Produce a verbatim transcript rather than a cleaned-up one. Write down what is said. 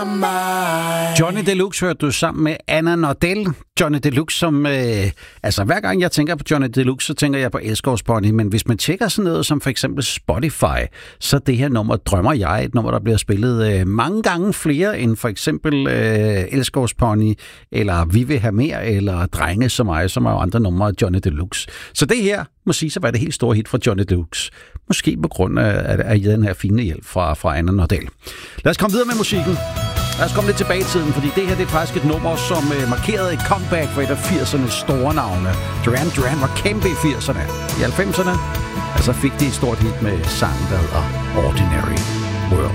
Johnny Deluxe hørte du sammen med Anna Nordell. Johnny Deluxe, som... Øh, altså, hver gang jeg tænker på Johnny Deluxe, så tænker jeg på Elskovspony. Men hvis man tjekker sådan noget som for eksempel Spotify, så det her nummer, Drømmer jeg, et nummer, der bliver spillet øh, mange gange flere end for eksempel øh, Elskovspony, eller Vi vil have mere, eller Drenge som mig, som er jo andre numre af Johnny Deluxe. Så det her må sige, så var det helt store hit fra Johnny Deluxe. Måske på grund af, af, af den her fine hjælp fra, fra Anna Nordell. Lad os komme videre med musikken. Lad os komme lidt tilbage i tiden, fordi det her det er faktisk et nummer, som øh, markerede et comeback for et af firsernes store navne. Duran Duran var kæmpe i firserne. I halvfemserne, altså fik de et stort hit med sangen, der hedder Ordinary World.